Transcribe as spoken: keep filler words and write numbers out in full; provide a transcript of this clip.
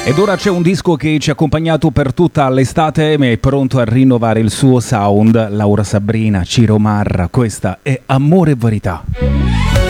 Ed ora c'è un disco che ci ha accompagnato per tutta l'estate, ma è pronto a rinnovare il suo sound. Laura Sabrina, Ciro Marra, questa è Amore e Verità.